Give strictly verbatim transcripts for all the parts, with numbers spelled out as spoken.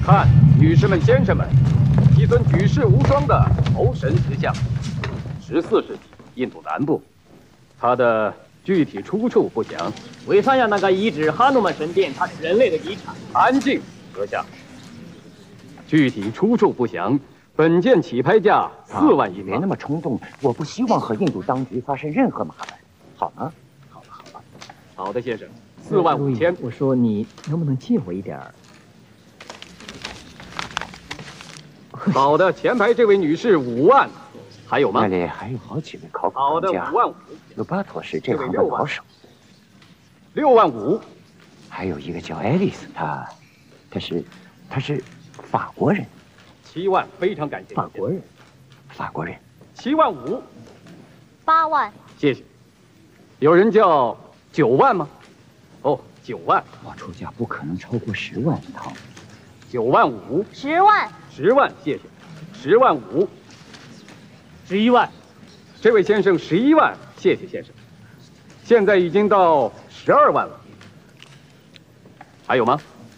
看，女士们、先生们，一尊举世无双的猴神石像，十四世纪印度南部，它的具体出处不详。 为啥呀？那个遗址哈努曼神殿，它是人类的遗产。 安静，阁下。具体出处不详。本件起拍价四万英镑。 别那么冲动，我不希望和印度当局发生任何麻烦，好吗？ 好了，好了，好的，先生，四万五千。 我说你能不能借我一点儿？ 好的，前排这位女士五万，还有吗？ 那里还有好几位考古好的， 专家。 五万五。 鲁巴托是这行的老手。 六万五。 还有一个叫爱丽丝，她，她是，她是法国人。 七万，非常感谢。 法国人， 法国人。 七万五。 八万。 谢谢。有人叫九万吗？哦，九万。 我出价不可能超过十万一套。 九万五。 十万。 十万，谢谢。十万五。 十一万。 这位先生十一万，谢谢先生。现在已经到十二万了。还有吗？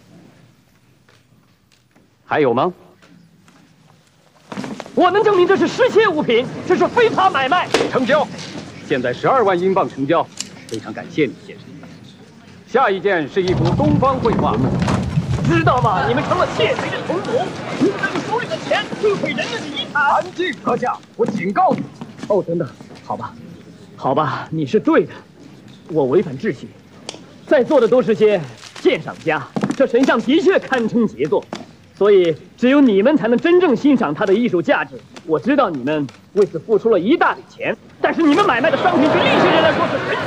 还有吗？ 我能证明这是失窃物品，这是非法买卖。 成交，现在十二万英镑成交，非常感谢你，先生。下一件是一幅东方绘画， 知道吗？你们成了窃贼的同谋，你们用手里的钱摧毁人类的遗产。 安静，阁下，我警告你。 哦，等等，好吧，好吧，你是对的，我违反秩序，在座的都是些鉴赏家，这神像的确堪称杰作。所以，只有你们才能真正欣赏它的艺术价值。我知道你们为此付出了一大笔钱，但是你们买卖的商品对一些人来说是很